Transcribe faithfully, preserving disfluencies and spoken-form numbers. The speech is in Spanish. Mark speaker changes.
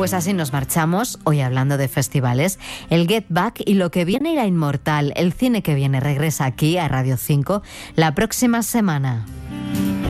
Speaker 1: Pues así nos marchamos, hoy hablando de festivales, el Get Back y lo que viene irá inmortal. El cine que viene regresa aquí a Radio cinco la próxima semana.